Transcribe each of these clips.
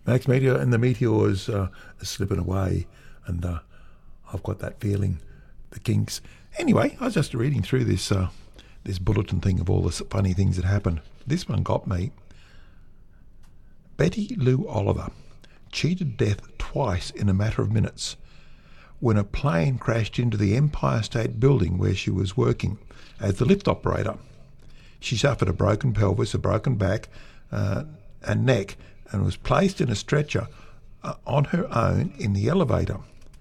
Max Meteor, and the meteor is slipping away, and I've got that feeling, the kinks. Anyway, I was just reading through this bulletin thing of all the funny things that happened. This one got me. Betty Lou Oliver cheated death twice in a matter of minutes when a plane crashed into the Empire State Building where she was working as the lift operator. She suffered a broken pelvis, a broken back and neck, and was placed in a stretcher on her own in the elevator.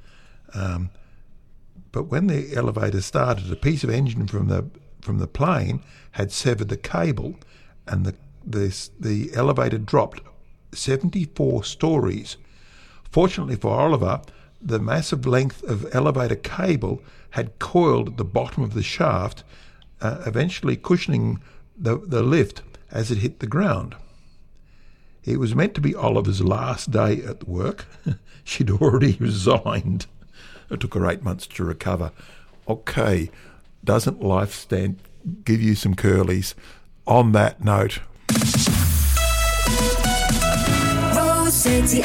But when the elevator started, a piece of engine from the plane had severed the cable, and the elevator dropped 74 stories. Fortunately for Oliver, the massive length of elevator cable had coiled at the bottom of the shaft, eventually cushioning the lift as it hit the ground. It was meant to be Oliver's last day at work. She'd already resigned. It took her 8 months to recover. Okay, doesn't life give you some curlies? On that note, Rose City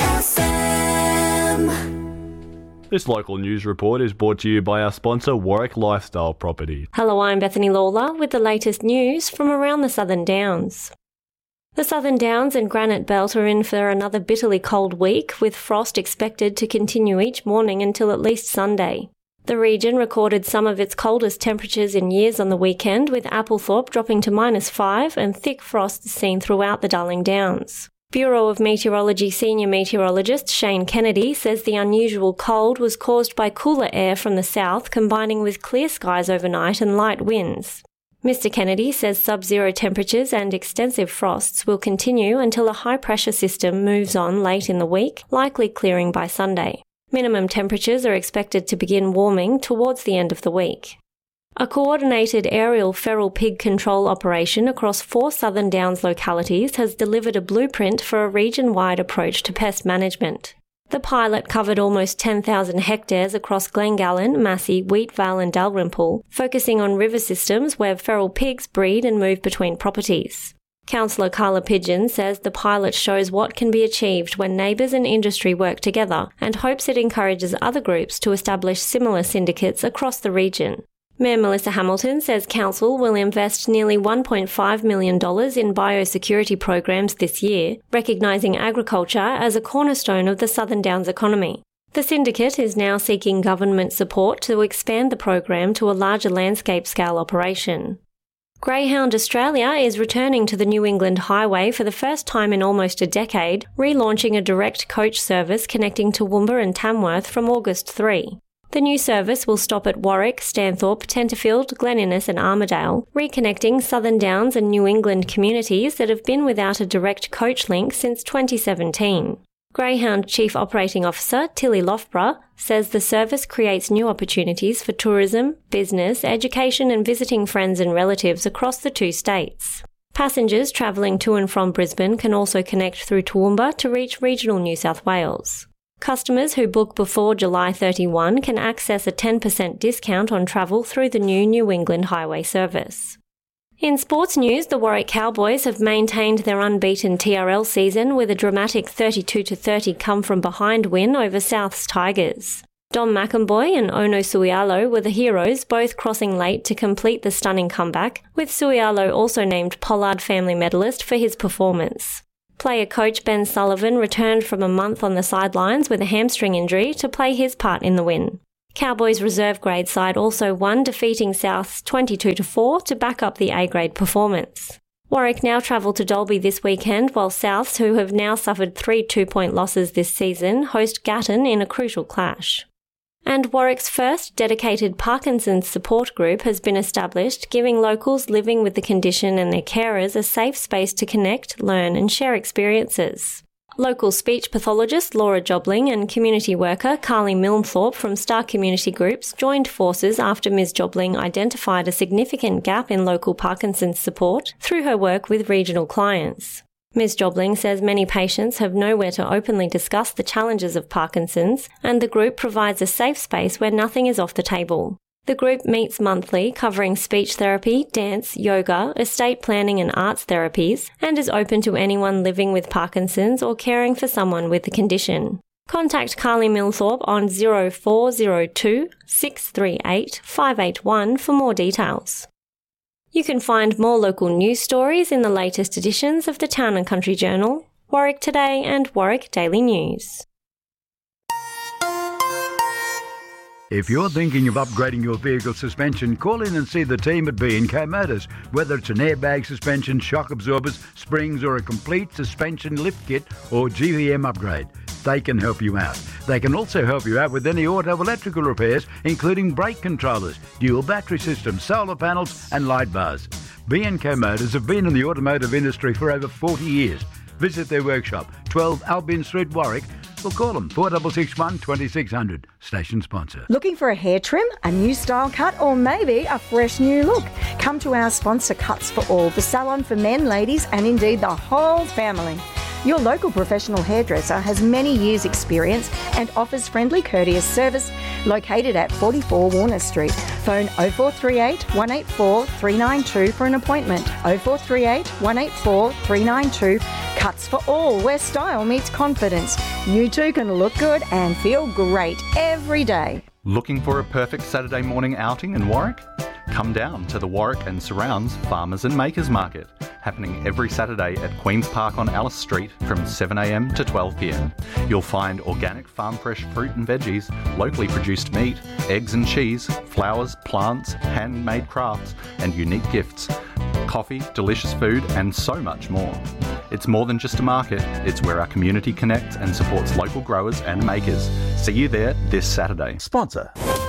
FM. This local news report is brought to you by our sponsor, Warwick Lifestyle Property. Hello, I'm Bethany Lawler with the latest news from around the Southern Downs. The Southern Downs and Granite Belt are in for another bitterly cold week, with frost expected to continue each morning until at least Sunday. The region recorded some of its coldest temperatures in years on the weekend, with Applethorpe dropping to -5 and thick frosts seen throughout the Darling Downs. Bureau of Meteorology Senior Meteorologist Shane Kennedy says the unusual cold was caused by cooler air from the south combining with clear skies overnight and light winds. Mr. Kennedy says sub-zero temperatures and extensive frosts will continue until a high-pressure system moves on late in the week, likely clearing by Sunday. Minimum temperatures are expected to begin warming towards the end of the week. A coordinated aerial feral pig control operation across 4 Southern Downs localities has delivered a blueprint for a region-wide approach to pest management. The pilot covered almost 10,000 hectares across Glengallen, Massey, Wheatvale and Dalrymple, focusing on river systems where feral pigs breed and move between properties. Councillor Carla Pidgeon says the pilot shows what can be achieved when neighbours and industry work together and hopes it encourages other groups to establish similar syndicates across the region. Mayor Melissa Hamilton says Council will invest nearly $1.5 million in biosecurity programs this year, recognising agriculture as a cornerstone of the Southern Downs economy. The syndicate is now seeking government support to expand the program to a larger landscape-scale operation. Greyhound Australia is returning to the New England Highway for the first time in almost a decade, relaunching a direct coach service connecting Toowoomba and Tamworth from August 3. The new service will stop at Warwick, Stanthorpe, Tenterfield, Glen Innes and Armidale, reconnecting Southern Downs and New England communities that have been without a direct coach link since 2017. Greyhound Chief Operating Officer Tilly Loughborough says the service creates new opportunities for tourism, business, education and visiting friends and relatives across the 2 states. Passengers travelling to and from Brisbane can also connect through Toowoomba to reach regional New South Wales. Customers who book before July 31 can access a 10% discount on travel through the new New England Highway service. In sports news, the Warwick Cowboys have maintained their unbeaten TRL season with a dramatic 32-30 come-from-behind win over South's Tigers. Dom McEnboy and Ono Suialo were the heroes, both crossing late to complete the stunning comeback, with Suialo also named Pollard Family Medalist for his performance. Player coach Ben Sullivan returned from a month on the sidelines with a hamstring injury to play his part in the win. Cowboys reserve grade side also won, defeating Souths 22-4 to back up the A-grade performance. Warwick now travel to Dalby this weekend, while Souths, who have now suffered 3 two-point losses this season, host Gatton in a crucial clash. And Warwick's first dedicated Parkinson's support group has been established, giving locals living with the condition and their carers a safe space to connect, learn and share experiences. Local speech pathologist Laura Jobling and community worker Carly Milnthorpe from Star Community Groups joined forces after Ms Jobling identified a significant gap in local Parkinson's support through her work with regional clients. Ms Jobling says many patients have nowhere to openly discuss the challenges of Parkinson's, and the group provides a safe space where nothing is off the table. The group meets monthly, covering speech therapy, dance, yoga, estate planning and arts therapies, and is open to anyone living with Parkinson's or caring for someone with the condition. Contact Carly Millthorpe on 0402 638 581 for more details. You can find more local news stories in the latest editions of the Town and Country Journal, Warwick Today and Warwick Daily News. If you're thinking of upgrading your vehicle suspension, call in and see the team at B&K Motors. Whether it's an airbag suspension, shock absorbers, springs or a complete suspension lift kit or GVM upgrade, they can help you out. They can also help you out with any auto electrical repairs, including brake controllers, dual battery systems, solar panels and light bars. B&K Motors have been in the automotive industry for over 40 years. Visit their workshop, 12 Albion Street, Warwick, or call them 4661 2600. Station sponsor. Looking for a hair trim, a new style cut, or maybe a fresh new look? Come to our sponsor, Cuts for All, the salon for men, ladies, and indeed the whole family. Your local professional hairdresser has many years' experience and offers friendly, courteous service, located at 44 Warner Street. Phone 0438 184 392 for an appointment. 0438 184 392. Cuts for All, where style meets confidence. You too can look good and feel great every day. Looking for a perfect Saturday morning outing in Warwick? Come down to the Warwick and Surrounds Farmers and Makers Market, happening every Saturday at Queen's Park on Alice Street from 7am to 12pm. You'll find organic farm fresh fruit and veggies, locally produced meat, eggs and cheese, flowers, plants, handmade crafts and unique gifts, coffee, delicious food and so much more. It's more than just a market, it's where our community connects and supports local growers and makers. See you there this Saturday. Sponsor.